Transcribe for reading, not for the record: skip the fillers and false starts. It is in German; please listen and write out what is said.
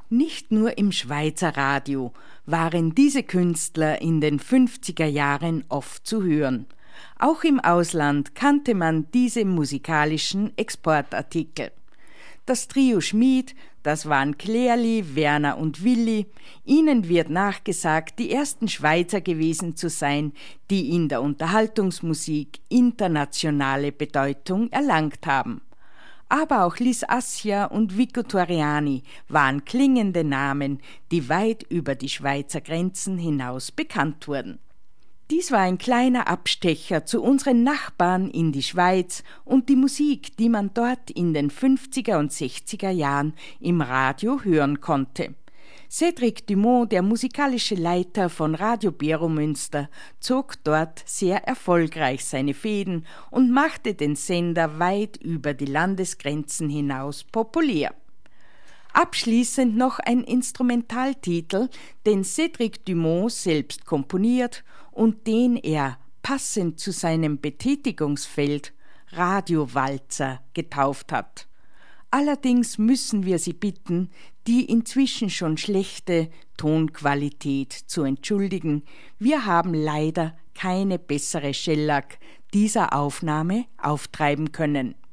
Nicht nur im Schweizer Radio waren diese Künstler in den 50er Jahren oft zu hören. Auch im Ausland kannte man diese musikalischen Exportartikel. Das Trio Schmid, das waren Klärli, Werner und Willi. Ihnen wird nachgesagt, die ersten Schweizer gewesen zu sein, die in der Unterhaltungsmusik internationale Bedeutung erlangt haben. Aber auch Lis Assia und Vico Torriani waren klingende Namen, die weit über die Schweizer Grenzen hinaus bekannt wurden. Dies war ein kleiner Abstecher zu unseren Nachbarn in die Schweiz und die Musik, die man dort in den 50er und 60er Jahren im Radio hören konnte. Cédric Dumont, der musikalische Leiter von Radio Bero Münster, zog dort sehr erfolgreich seine Fäden und machte den Sender weit über die Landesgrenzen hinaus populär. Abschließend noch ein Instrumentaltitel, den Cédric Dumont selbst komponiert und den er, passend zu seinem Betätigungsfeld, Radiowalzer getauft hat. Allerdings müssen wir Sie bitten, die inzwischen schon schlechte Tonqualität zu entschuldigen. Wir haben leider keine bessere Shellac dieser Aufnahme auftreiben können.